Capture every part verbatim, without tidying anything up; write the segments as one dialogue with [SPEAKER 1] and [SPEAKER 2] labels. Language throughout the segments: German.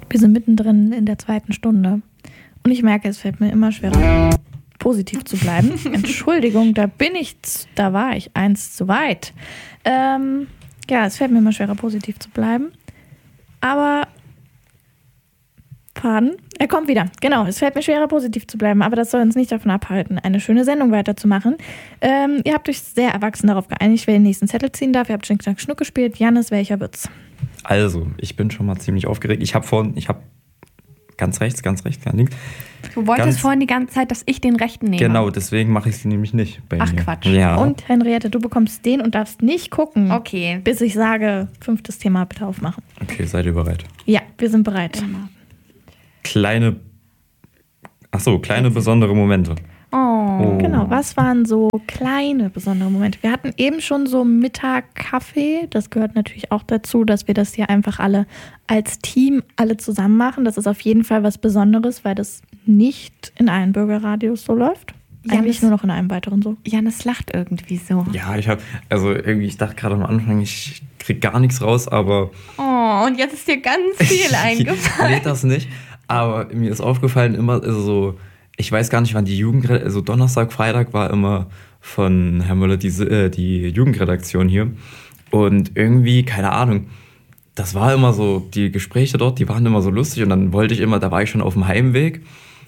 [SPEAKER 1] Wir sind mittendrin in der zweiten Stunde. Und ich merke, es fällt mir immer schwerer, positiv zu bleiben. Entschuldigung, da bin ich, da war ich eins zu weit. Ähm, ja, es fällt mir immer schwerer, positiv zu bleiben. Aber, Faden, er kommt wieder. Genau, es fällt mir schwerer, positiv zu bleiben. Aber das soll uns nicht davon abhalten, eine schöne Sendung weiterzumachen. Ähm, ihr habt euch sehr erwachsen darauf geeinigt, wer den nächsten Zettel ziehen darf. Ihr habt Schnick, Schnack, Schnuck gespielt. Jannis, welcher wird's?
[SPEAKER 2] Also, ich bin schon mal ziemlich aufgeregt. Ich habe vorhin, ich habe ganz rechts, ganz rechts, ganz links.
[SPEAKER 3] Du wolltest
[SPEAKER 2] ganz,
[SPEAKER 3] vorhin die ganze Zeit, dass ich den rechten nehme.
[SPEAKER 2] Genau, deswegen mache ich sie nämlich nicht bei
[SPEAKER 3] Ach,
[SPEAKER 2] mir.
[SPEAKER 3] Quatsch.
[SPEAKER 2] Ja.
[SPEAKER 1] Und Henriette, du bekommst den und darfst nicht gucken,
[SPEAKER 3] Okay.
[SPEAKER 1] bis ich sage, fünftes Thema bitte aufmachen.
[SPEAKER 2] Okay, seid ihr bereit?
[SPEAKER 1] Ja, wir sind bereit.
[SPEAKER 2] Kleine, ach so, kleine besondere Momente.
[SPEAKER 3] Oh.
[SPEAKER 2] Oh.
[SPEAKER 1] Genau, was waren so kleine besondere Momente? Wir hatten eben schon so Mittag Kaffee. Das gehört natürlich auch dazu, dass wir das hier einfach alle als Team alle zusammen machen. Das ist auf jeden Fall was Besonderes, weil das nicht in allen Bürgerradios so läuft.
[SPEAKER 3] Ja,
[SPEAKER 1] Eigentlich
[SPEAKER 3] das-
[SPEAKER 1] nur noch in einem weiteren so.
[SPEAKER 3] Janis lacht irgendwie so.
[SPEAKER 2] Ja, ich habe, also irgendwie, ich dachte gerade am Anfang, ich krieg gar nichts raus, aber
[SPEAKER 3] Oh, und jetzt ist dir ganz viel eingefallen.
[SPEAKER 2] nee, das nicht. Aber mir ist aufgefallen, immer, also so, ich weiß gar nicht, wann die Jugend, also Donnerstag, Freitag war immer von Herrn Müller die, äh, die Jugendredaktion hier. Und irgendwie, keine Ahnung, das war immer so, die Gespräche dort, die waren immer so lustig und dann wollte ich immer, da war ich schon auf dem Heimweg.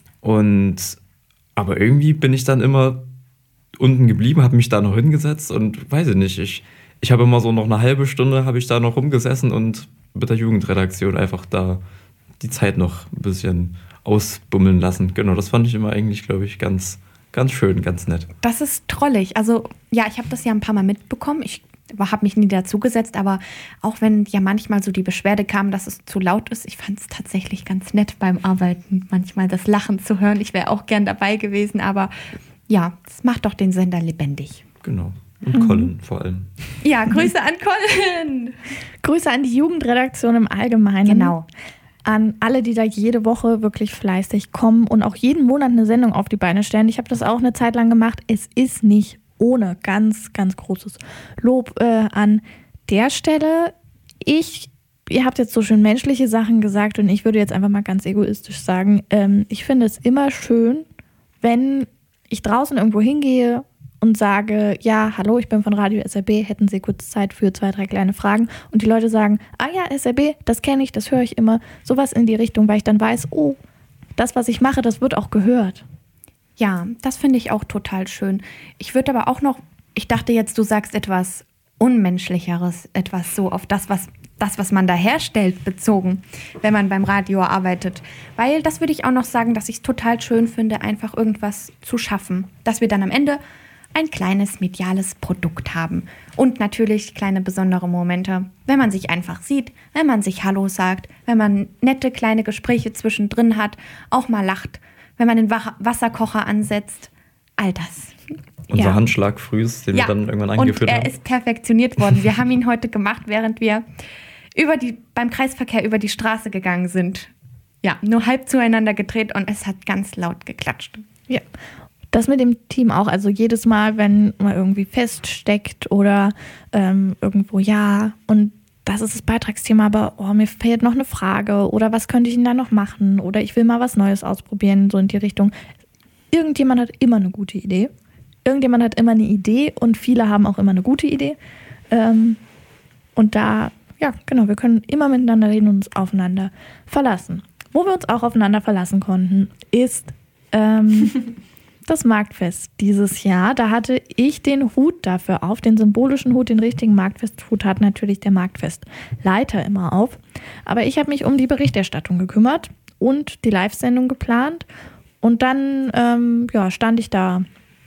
[SPEAKER 2] Und, aber irgendwie bin ich dann immer unten geblieben, habe mich da noch hingesetzt und weiß ich nicht, ich, ich habe immer so noch eine halbe Stunde, habe ich da noch rumgesessen und mit der Jugendredaktion einfach da die Zeit noch ein bisschen ausbummeln lassen. Genau, das fand ich immer eigentlich, glaube ich, ganz, ganz schön, ganz nett.
[SPEAKER 3] Das ist trollig. Also ja, ich habe das ja ein paar Mal mitbekommen. Ich habe mich nie dazugesetzt, aber auch wenn ja manchmal so die Beschwerde kam, dass es zu laut ist, ich fand es tatsächlich ganz nett beim Arbeiten, manchmal das Lachen zu hören. Ich wäre auch gern dabei gewesen, aber ja, es macht doch den Sender lebendig.
[SPEAKER 2] Genau. Und Colin vor allem.
[SPEAKER 3] Ja, Grüße an Colin.
[SPEAKER 1] Grüße an die Jugendredaktion im Allgemeinen.
[SPEAKER 3] Genau.
[SPEAKER 1] An alle, die da jede Woche wirklich fleißig kommen und auch jeden Monat eine Sendung auf die Beine stellen. Ich habe das auch eine Zeit lang gemacht. Es ist nicht ohne. Ganz, ganz großes Lob äh, an der Stelle. Ich, ihr habt jetzt so schön menschliche Sachen gesagt und ich würde jetzt einfach mal ganz egoistisch sagen, ähm, ich finde es immer schön, wenn ich draußen irgendwo hingehe und sage, ja, hallo, ich bin von Radio S R B, hätten Sie kurz Zeit für zwei, drei kleine Fragen? Und die Leute sagen, ah ja, S R B, das kenne ich, das höre ich immer. Sowas in die Richtung, weil ich dann weiß, oh, das, was ich mache, das wird auch gehört.
[SPEAKER 3] Ja, das finde ich auch total schön. Ich würde aber auch noch, ich dachte jetzt, du sagst etwas Unmenschlicheres, etwas so auf das, was das, was man da herstellt, bezogen, wenn man beim Radio arbeitet. Weil das würde ich auch noch sagen, dass ich es total schön finde, einfach irgendwas zu schaffen. Dass wir dann am Ende ein kleines mediales Produkt haben. Und natürlich kleine besondere Momente, wenn man sich einfach sieht, wenn man sich Hallo sagt, wenn man nette kleine Gespräche zwischendrin hat, auch mal lacht, wenn man den Wasserkocher ansetzt. All das.
[SPEAKER 2] Unser
[SPEAKER 3] Ja.
[SPEAKER 2] Handschlag frühs, den
[SPEAKER 3] Ja,
[SPEAKER 2] wir dann irgendwann
[SPEAKER 3] und
[SPEAKER 2] eingeführt
[SPEAKER 3] er
[SPEAKER 2] haben.
[SPEAKER 3] ist perfektioniert worden. Wir haben ihn heute gemacht, während wir über die, beim Kreisverkehr über die Straße gegangen sind. Ja, nur halb zueinander gedreht und es hat ganz laut geklatscht.
[SPEAKER 1] Ja. Das mit dem Team auch, also jedes Mal, wenn man irgendwie feststeckt oder ähm, irgendwo ja und das ist das Beitragsthema, aber oh, mir fehlt noch eine Frage oder was könnte ich denn da noch machen oder ich will mal was Neues ausprobieren, so in die Richtung. Irgendjemand hat immer eine gute Idee. Irgendjemand hat immer eine Idee und viele haben auch immer eine gute Idee. Ähm, und da, ja, genau, wir können immer miteinander reden und uns aufeinander verlassen. Wo wir uns auch aufeinander verlassen konnten, ist ähm, das Marktfest dieses Jahr. Da hatte ich den Hut dafür auf, den symbolischen Hut, den richtigen Marktfesthut hat natürlich der Marktfestleiter immer auf. Aber ich habe mich um die Berichterstattung gekümmert und die Live-Sendung geplant. Und dann ähm, ja, stand ich da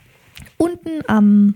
[SPEAKER 1] unten am,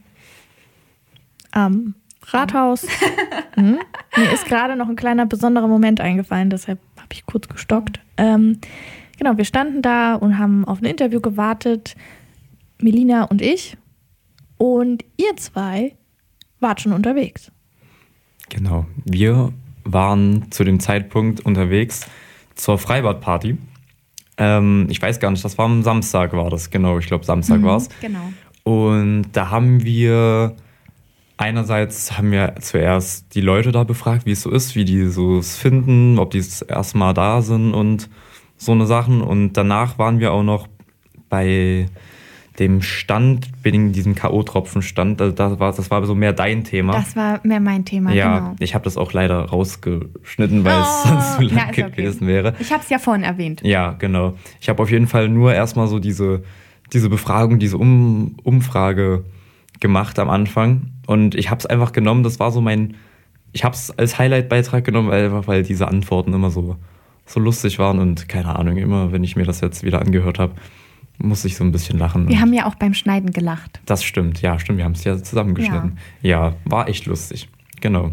[SPEAKER 1] am Rathaus. Hm? Mir ist gerade noch ein kleiner besonderer Moment eingefallen, deshalb habe ich kurz gestockt. Ähm, genau, wir standen da und haben auf ein Interview gewartet, Melina und ich. Und ihr zwei wart schon unterwegs.
[SPEAKER 2] Genau, wir waren zu dem Zeitpunkt unterwegs zur Freibadparty. Ähm, ich weiß gar nicht, das war am Samstag war das, genau, ich glaube Samstag
[SPEAKER 3] Mhm,
[SPEAKER 2] war es.
[SPEAKER 3] genau.
[SPEAKER 2] Und da haben wir Einerseits haben wir zuerst die Leute da befragt, wie es so ist, wie die so es finden, ob die das erste Mal da sind und so eine Sachen. Und danach waren wir auch noch bei dem Stand, wegen diesem K O-Tropfen-Stand. Also das war, das war so mehr dein Thema.
[SPEAKER 3] Das war mehr mein Thema,
[SPEAKER 2] ja,
[SPEAKER 3] genau.
[SPEAKER 2] Ich habe das auch leider rausgeschnitten, weil es
[SPEAKER 3] Oh,
[SPEAKER 2] sonst zu lang
[SPEAKER 3] ja, okay.
[SPEAKER 2] gewesen wäre.
[SPEAKER 3] Ich habe es ja vorhin erwähnt.
[SPEAKER 2] Ja, genau. Ich habe auf jeden Fall nur erstmal so diese, diese Befragung, diese um, Umfrage gemacht am Anfang. Und ich habe es einfach genommen, das war so mein, ich habe es als Highlight-Beitrag genommen, einfach weil diese Antworten immer so, so lustig waren. Und keine Ahnung, immer wenn ich mir das jetzt wieder angehört habe, muss ich so ein bisschen lachen.
[SPEAKER 3] Wir haben ja auch beim Schneiden gelacht.
[SPEAKER 2] Das stimmt, ja, stimmt. Wir haben es ja zusammengeschnitten. Ja. ja, war echt lustig. Genau.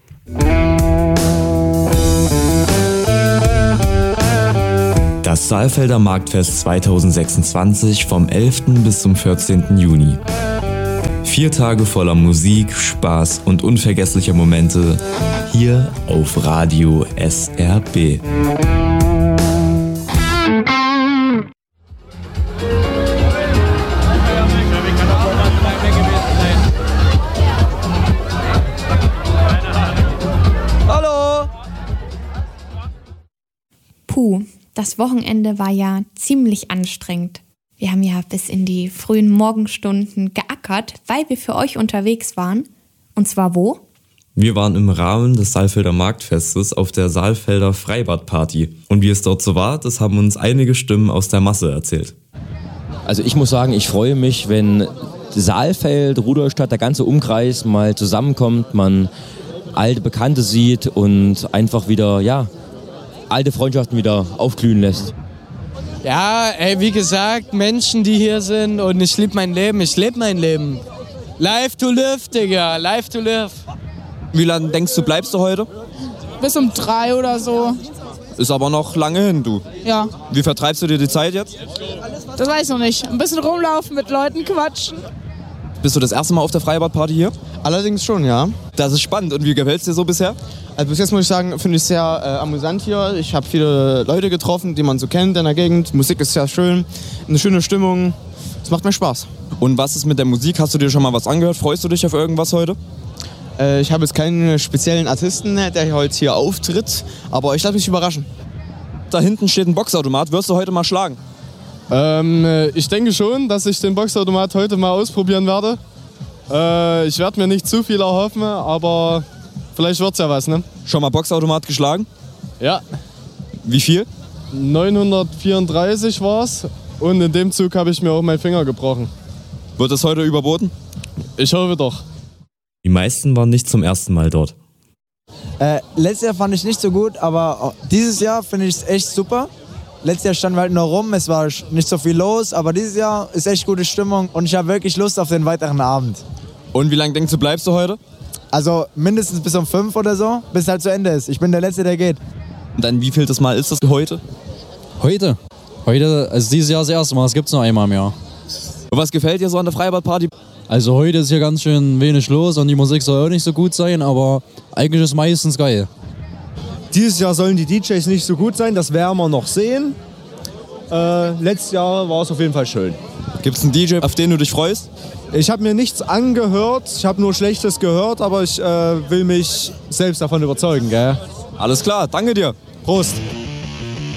[SPEAKER 4] Das Saalfelder Marktfest zweitausendsechsundzwanzig vom elften bis zum vierzehnten Juni. Vier Tage voller Musik, Spaß und unvergesslicher Momente hier auf Radio S R B.
[SPEAKER 3] Puh, das Wochenende war ja ziemlich anstrengend. Wir haben ja bis in die frühen Morgenstunden geackert, weil wir für euch unterwegs waren. Und zwar wo?
[SPEAKER 4] Wir waren im Rahmen des Saalfelder Marktfestes auf der Saalfelder Freibadparty. Und wie es dort so war, das haben uns einige Stimmen aus der Masse erzählt.
[SPEAKER 5] Also ich muss sagen, ich freue mich, wenn Saalfeld, Rudolstadt, der ganze Umkreis mal zusammenkommt, man alte Bekannte sieht und einfach wieder, ja, alte Freundschaften wieder aufglühen lässt.
[SPEAKER 6] Ja, ey, wie gesagt, Menschen, die hier sind und ich liebe mein Leben, ich lebe mein Leben. Life to live, Digga, life to live.
[SPEAKER 7] Wie lange denkst du, bleibst du heute?
[SPEAKER 8] Bis um drei oder so.
[SPEAKER 7] Ist aber noch lange hin, du.
[SPEAKER 8] Ja.
[SPEAKER 7] Wie vertreibst du dir die Zeit jetzt?
[SPEAKER 8] Das weiß ich noch nicht. Ein bisschen rumlaufen, mit Leuten quatschen.
[SPEAKER 7] Bist du das erste Mal auf der Freibadparty hier?
[SPEAKER 9] Allerdings schon, ja.
[SPEAKER 7] Das ist spannend. Und wie gefällt es dir so bisher?
[SPEAKER 9] Also bis jetzt muss ich sagen, finde ich es sehr äh, amüsant hier. Ich habe viele Leute getroffen, die man so kennt in der Gegend. Musik ist sehr schön, eine schöne Stimmung. Es macht mir Spaß.
[SPEAKER 7] Und was ist mit der Musik? Hast du dir schon mal was angehört? Freust du dich auf irgendwas heute?
[SPEAKER 9] Äh, ich habe jetzt keinen speziellen Artisten, der heute hier auftritt, aber ich lasse mich überraschen.
[SPEAKER 7] Da hinten steht ein Boxautomat. Wirst du heute mal schlagen?
[SPEAKER 10] Ähm, ich denke schon, dass ich den Boxautomat heute mal ausprobieren werde. Äh, ich werde mir nicht zu viel erhoffen, aber vielleicht wird's ja was, ne?
[SPEAKER 7] Schon mal Boxautomat geschlagen?
[SPEAKER 10] Ja.
[SPEAKER 7] Wie viel?
[SPEAKER 10] neunhundertvierunddreißig war's und in dem Zug habe ich mir auch meinen Finger gebrochen.
[SPEAKER 7] Wird es heute überboten?
[SPEAKER 10] Ich hoffe doch.
[SPEAKER 4] Die meisten waren nicht zum ersten Mal dort.
[SPEAKER 11] Äh, letztes Jahr fand ich nicht so gut, aber dieses Jahr finde ich es echt super. Letztes Jahr standen wir halt nur rum, es war nicht so viel los, aber dieses Jahr ist echt gute Stimmung und ich habe wirklich Lust auf den weiteren Abend.
[SPEAKER 7] Und wie lange denkst du, bleibst du heute?
[SPEAKER 11] Also mindestens bis um fünf oder so, bis es halt zu Ende ist. Ich bin der Letzte, der geht.
[SPEAKER 7] Und dann wie viel das Mal ist das heute?
[SPEAKER 12] Heute? Heute, also dieses Jahr das erste Mal, das gibt's noch einmal im Jahr.
[SPEAKER 7] Und was gefällt dir so an der Freibadparty?
[SPEAKER 12] Also heute ist hier ganz schön wenig los und die Musik soll auch nicht so gut sein, aber eigentlich ist meistens geil.
[SPEAKER 13] Dieses Jahr sollen die D Js nicht so gut sein, das werden wir noch sehen. Äh, letztes Jahr war es auf jeden Fall schön.
[SPEAKER 7] Gibt es einen D J, auf den du dich freust?
[SPEAKER 13] Ich habe mir nichts angehört, ich habe nur Schlechtes gehört, aber ich äh, will mich selbst davon überzeugen. Gell?
[SPEAKER 7] Alles klar, danke dir.
[SPEAKER 13] Prost.